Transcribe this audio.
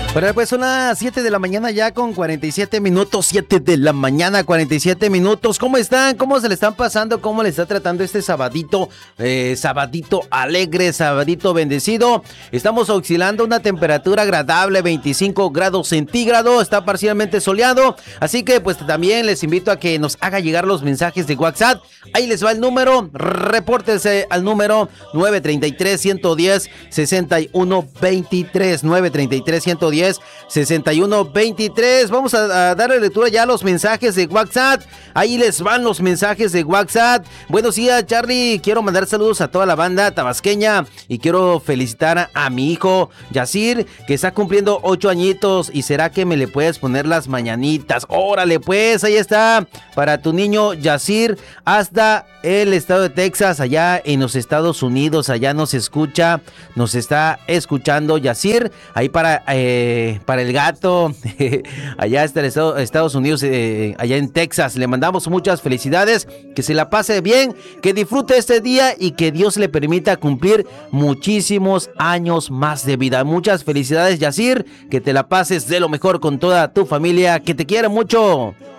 Bueno, pues son las 7 de la mañana ya con 47 minutos, 7 de la mañana, 47 minutos. ¿Cómo están? ¿Cómo se le están pasando? ¿Cómo le está tratando este sabadito? Sabadito alegre, sabadito bendecido. Estamos oscilando una temperatura agradable, 25 grados centígrados, está parcialmente soleado. Así que pues también les invito a que nos haga llegar los mensajes de WhatsApp. Ahí les va el número, repórtese al número 933-110-6123, 933-110-6123. Vamos a darle lectura ya a los mensajes de WhatsApp. Ahí les van los mensajes de WhatsApp. Buenos días, Charlie. Quiero mandar saludos a toda la banda tabasqueña y quiero felicitar a mi hijo Yacir, que está cumpliendo 8 añitos. ¿Y será que me le puedes poner las mañanitas? Órale, pues, ahí está. Para tu niño Yacir, hasta el estado de Texas, allá en los Estados Unidos. Allá nos está escuchando Yacir. Ahí para el gato, allá está el Estados Unidos, allá en Texas. Le mandamos muchas felicidades, que se la pase bien, que disfrute este día y que Dios le permita cumplir muchísimos años más de vida. Muchas felicidades, Yacir, que te la pases de lo mejor con toda tu familia, que te quiere mucho.